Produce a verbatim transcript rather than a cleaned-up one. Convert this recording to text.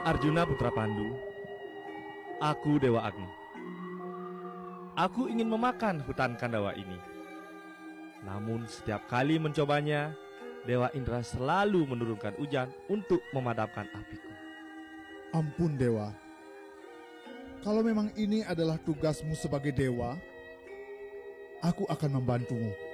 Arjuna putra Pandu, aku Dewa Agni. Aku ingin memakan hutan Kandawa ini. Namun setiap kali mencobanya, Dewa Indra selalu menurunkan hujan untuk memadamkan apiku. Ampun Dewa, kalau memang ini adalah tugasmu sebagai dewa, aku akan membantumu.